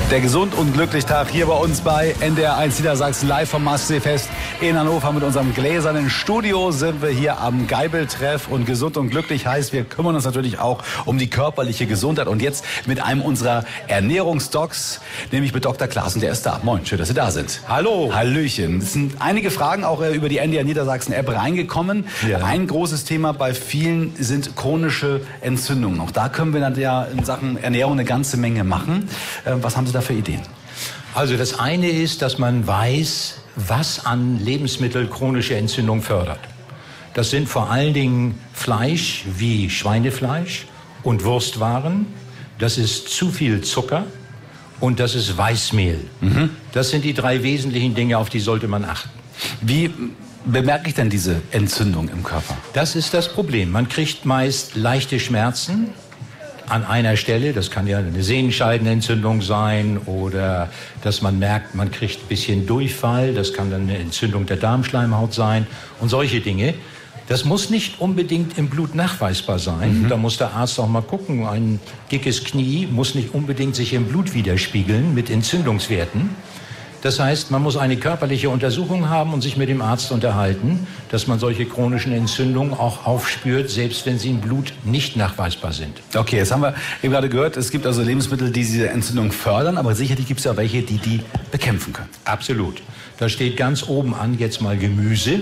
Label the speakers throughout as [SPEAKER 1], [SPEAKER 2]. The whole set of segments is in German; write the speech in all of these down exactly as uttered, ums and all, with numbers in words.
[SPEAKER 1] Der Gesund und glücklich Tag hier bei uns bei N D R eins Niedersachsen, live vom Mastseefest in Hannover mit unserem gläsernen Studio sind wir hier am Geibeltreff. Und gesund und glücklich heißt, wir kümmern uns natürlich auch um die körperliche Gesundheit. Und jetzt mit einem unserer Ernährungsdocs, nämlich mit Doktor Klaassen, der ist da. Moin, schön, dass Sie da sind.
[SPEAKER 2] Hallo.
[SPEAKER 1] Hallöchen. Es sind einige Fragen auch äh, über die N D R Niedersachsen App reingekommen. Ja. Ein großes Thema bei vielen sind chronische Entzündungen. Auch da können wir dann ja in Sachen Ernährung eine ganze Menge machen. Äh, was haben Sie da für Ideen?
[SPEAKER 2] Also das eine ist, dass man weiß, was an Lebensmitteln chronische Entzündung fördert. Das sind vor allen Dingen Fleisch wie Schweinefleisch und Wurstwaren. Das ist zu viel Zucker und das ist Weißmehl. Mhm. Das sind die drei wesentlichen Dinge, auf die sollte man achten.
[SPEAKER 1] Wie bemerke ich denn diese Entzündung im Körper?
[SPEAKER 2] Das ist das Problem. Man kriegt meist leichte Schmerzen an einer Stelle. Das kann ja eine Sehenscheidenentzündung sein oder dass man merkt, man kriegt ein bisschen Durchfall. Das kann dann eine Entzündung der Darmschleimhaut sein und solche Dinge. Das muss nicht unbedingt im Blut nachweisbar sein. Mhm. Da muss der Arzt auch mal gucken. Ein dickes Knie muss nicht unbedingt sich im Blut widerspiegeln mit Entzündungswerten. Das heißt, man muss eine körperliche Untersuchung haben und sich mit dem Arzt unterhalten, dass man solche chronischen Entzündungen auch aufspürt, selbst wenn sie im Blut nicht nachweisbar sind.
[SPEAKER 1] Okay, jetzt haben wir eben gerade gehört, es gibt also Lebensmittel, die diese Entzündung fördern, aber sicherlich gibt es ja welche, die die bekämpfen können.
[SPEAKER 2] Absolut. Da steht ganz oben an jetzt mal Gemüse,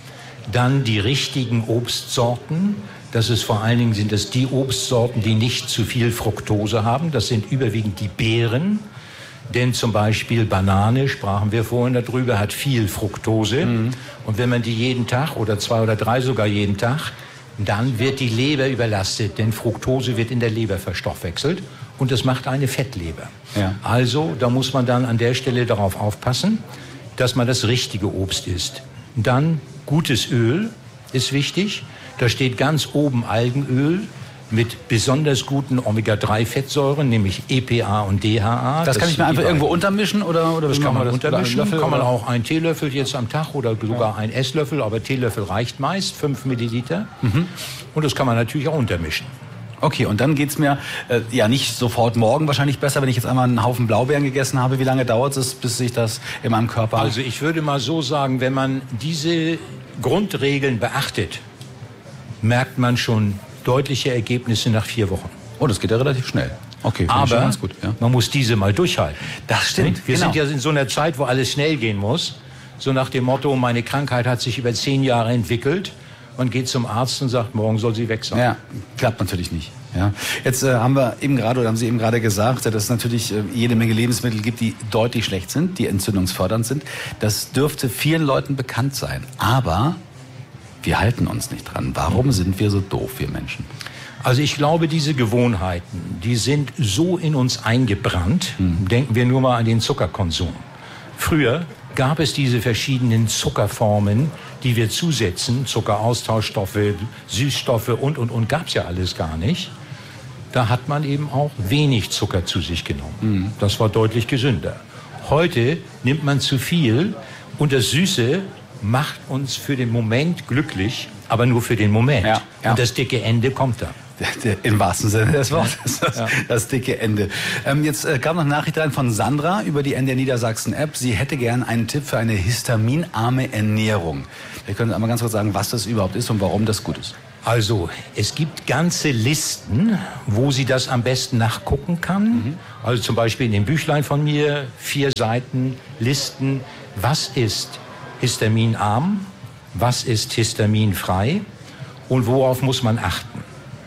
[SPEAKER 2] dann die richtigen Obstsorten. Das ist vor allen Dingen sind das die Obstsorten, die nicht zu viel Fructose haben. Das sind überwiegend die Beeren. Denn zum Beispiel Banane, sprachen wir vorhin darüber, hat viel Fructose. Mhm. Und wenn man die jeden Tag oder zwei oder drei sogar jeden Tag, dann wird die Leber überlastet. Denn Fructose wird in der Leber verstoffwechselt und das macht eine Fettleber. Ja. Also da muss man dann an der Stelle darauf aufpassen, dass man das richtige Obst isst. Dann gutes Öl ist wichtig. Da steht ganz oben Algenöl mit besonders guten Omega drei Fettsäuren, nämlich E P A und D H A.
[SPEAKER 1] Das, das kann ich mir einfach irgendwo untermischen? Oder, oder
[SPEAKER 2] das kann man
[SPEAKER 1] das
[SPEAKER 2] untermischen. Löffel, kann man oder? Auch einen Teelöffel jetzt am Tag oder sogar ja. einen Esslöffel, aber Teelöffel reicht meist, fünf Milliliter. Mhm. Und das kann man natürlich auch untermischen.
[SPEAKER 1] Okay, und dann geht's mir äh, ja nicht sofort morgen wahrscheinlich besser, wenn ich jetzt einmal einen Haufen Blaubeeren gegessen habe. Wie lange dauert es, bis sich das in meinem Körper...
[SPEAKER 2] Also ich würde mal so sagen, wenn man diese Grundregeln beachtet, merkt man schon deutliche Ergebnisse nach vier Wochen.
[SPEAKER 1] Oh, das geht ja relativ schnell. Okay,
[SPEAKER 2] aber ganz gut, ja. Man muss diese mal durchhalten.
[SPEAKER 1] Das stimmt.
[SPEAKER 2] Wir
[SPEAKER 1] genau.
[SPEAKER 2] sind ja in so einer Zeit, wo alles schnell gehen muss. So nach dem Motto, meine Krankheit hat sich über zehn Jahre entwickelt. Man geht zum Arzt und sagt, morgen soll sie weg sein.
[SPEAKER 1] Ja, klappt natürlich nicht. Ja. Jetzt äh, haben wir eben gerade, oder haben Sie eben gerade gesagt, dass es natürlich äh, jede Menge Lebensmittel gibt, die deutlich schlecht sind, die entzündungsfördernd sind. Das dürfte vielen Leuten bekannt sein. Aber wir halten uns nicht dran. Warum sind wir so doof, wir Menschen?
[SPEAKER 2] Also ich glaube, diese Gewohnheiten, die sind so in uns eingebrannt. Mhm. Denken wir nur mal an den Zuckerkonsum. Früher gab es diese verschiedenen Zuckerformen, die wir zusetzen. Zuckeraustauschstoffe, Süßstoffe und, und, und. Gab es ja alles gar nicht. Da hat man eben auch wenig Zucker zu sich genommen. Mhm. Das war deutlich gesünder. Heute nimmt man zu viel und das Süße macht uns für den Moment glücklich, aber nur für den Moment. Ja, ja. Und das dicke Ende kommt dann.
[SPEAKER 1] Im wahrsten Sinne des Wortes, das,
[SPEAKER 2] ja.
[SPEAKER 1] das dicke Ende. Ähm, jetzt äh, kam noch eine Nachricht rein von Sandra über die N D R Niedersachsen App. Sie hätte gern einen Tipp für eine histaminarme Ernährung. Wir können einmal ganz kurz sagen, was das überhaupt ist und warum das gut ist.
[SPEAKER 2] Also, es gibt ganze Listen, wo sie das am besten nachgucken kann. Mhm. Also zum Beispiel in dem Büchlein von mir, vier Seiten, Listen. Was ist histaminarm? Was ist histaminfrei? Und worauf muss man achten?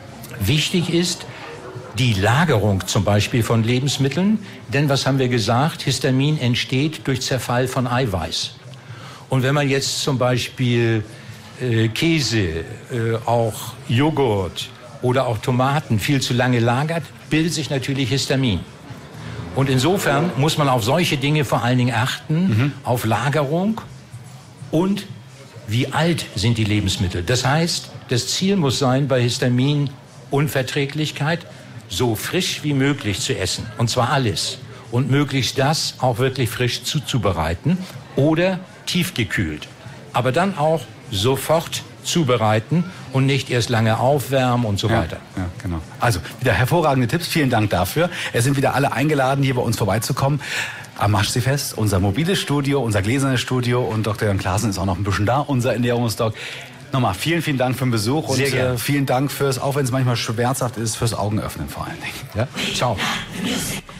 [SPEAKER 2] Wichtig ist die Lagerung zum Beispiel von Lebensmitteln. Denn was haben wir gesagt? Histamin entsteht durch Zerfall von Eiweiß. Und wenn man jetzt zum Beispiel äh, Käse, äh, auch Joghurt oder auch Tomaten viel zu lange lagert, bildet sich natürlich Histamin. Und insofern muss man auf solche Dinge vor allen Dingen achten, mhm. auf Lagerung und wie alt sind die Lebensmittel. Das heißt, das Ziel muss sein, bei Histaminunverträglichkeit so frisch wie möglich zu essen. Und zwar alles. Und möglichst das auch wirklich frisch zuzubereiten oder tiefgekühlt. Aber dann auch sofort zubereiten und nicht erst lange aufwärmen und so
[SPEAKER 1] ja,
[SPEAKER 2] weiter.
[SPEAKER 1] Ja, genau. Also wieder hervorragende Tipps. Vielen Dank dafür. Es sind wieder alle eingeladen, hier bei uns vorbeizukommen. Am Maschseefest, unser mobiles Studio, unser gläsernes Studio und Doktor Jan Klaassen ist auch noch ein bisschen da, unser Ernährungsdoc. Nochmal vielen, vielen Dank für den Besuch und äh, vielen Dank fürs, auch wenn es manchmal schmerzhaft ist, fürs Augenöffnen vor allen Dingen.
[SPEAKER 2] Ja? Ciao.